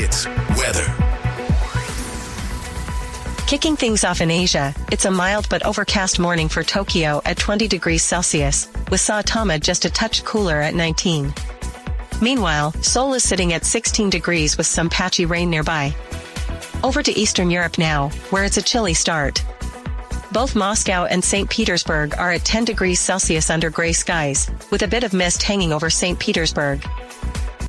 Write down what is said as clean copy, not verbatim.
Hits weather. Kicking things off in Asia, it's a mild but overcast morning for Tokyo at 20 degrees Celsius, with Saitama just a touch cooler at 19. Meanwhile, Seoul is sitting at 16 degrees with some patchy rain nearby. Over to Eastern Europe now, where it's a chilly start. Both Moscow and St. Petersburg are at 10 degrees Celsius under gray skies, with a bit of mist hanging over St. Petersburg.